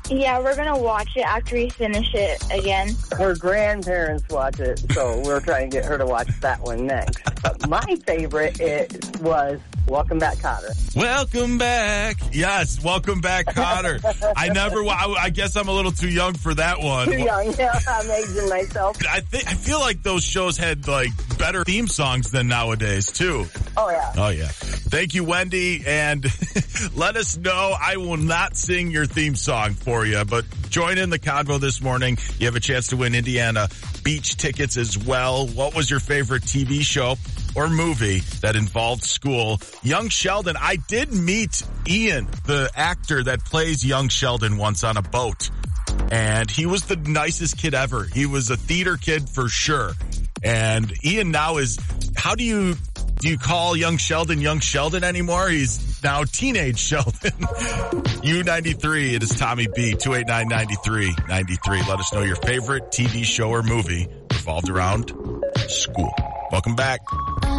Yeah, we're going to watch it after we finish it again. Her grandparents watch it, so we're trying to get her to watch that one next. But my favorite was Welcome Back, Kotter. Welcome back. Yes, Welcome Back, Kotter. I guess I'm a little too young for that one. Too young, yeah, I'm aging myself. I feel like those shows had like better theme songs than nowadays too. Oh yeah. Oh yeah. Thank you, Wendy, and let us know. I will not sing your theme song for you, but join in the convo this morning. You have a chance to win Indiana Beach tickets as well. What was your favorite TV show or movie that involved school? Young Sheldon. I did meet Ian, the actor that plays Young Sheldon, once on a boat, and he was the nicest kid ever. He was a theater kid for sure. And Ian now is, how do you call Young Sheldon anymore? He's now Teenage Sheldon. U93, it is Tommy B, 289-9393. Let us know your favorite TV show or movie revolved around school. Welcome back.